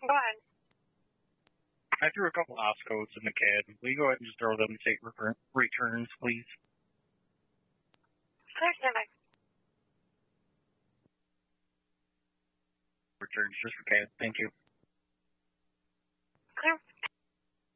Go ahead. I threw a couple Oscodes in the cab. Will you go ahead and just throw them and take returns, please? Stand by. Returns just for cab. Thank you.